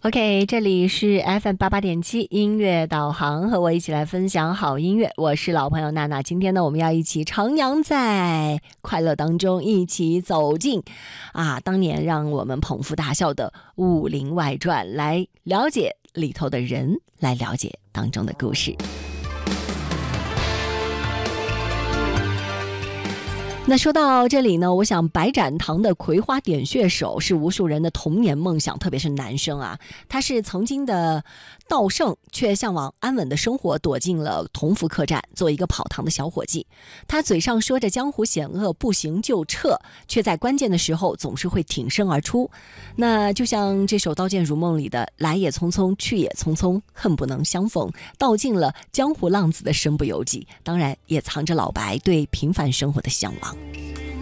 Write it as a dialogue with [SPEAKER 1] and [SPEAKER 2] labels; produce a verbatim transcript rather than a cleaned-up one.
[SPEAKER 1] OK，这里是 F M 八八点七音乐导航，和我一起来分享好音乐。我是老朋友娜娜，今天呢，我们要一起徜徉在快乐当中，一起走进啊，当年让我们捧腹大笑的《武林外传》，来了解里头的人，来了解当中的故事。那说到这里呢，我想白展堂的葵花点穴手是无数人的童年梦想，特别是男生啊。他是曾经的道圣，却向往安稳的生活，躲进了同福客栈，做一个跑堂的小伙计。他嘴上说着江湖险恶，不行就撤，却在关键的时候总是会挺身而出。那就像这首《刀剑如梦》里的来也匆匆，去也匆匆，恨不能相逢，道尽了江湖浪子的身不由己，当然也藏着老白对平凡生活的向往。